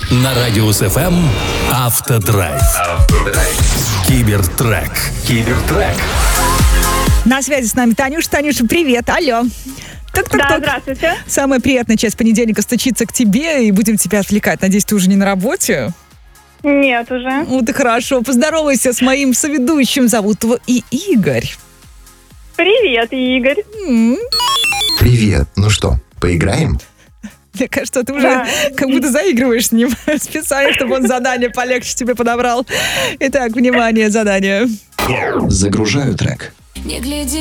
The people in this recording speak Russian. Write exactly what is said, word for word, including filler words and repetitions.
На Радиус эф эм Автодрайв. Автодрайв. Кибертрек. Кибертрек. На связи с нами Танюша. Танюша, привет. Алло. Так-так-так. Да, здравствуйте. Самая приятная часть понедельника стучится к тебе, и будем тебя отвлекать. Надеюсь, ты уже не на работе? Нет, уже. Вот и хорошо. Поздоровайся с моим соведущим. Зовут его и Игорь. Привет, Игорь. М-м. Привет. Ну что, поиграем? Мне кажется, ты уже Да. как будто заигрываешь с ним специально, чтобы он задание полегче тебе подобрал. Итак, внимание, задание. Загружаю трек. Не гляди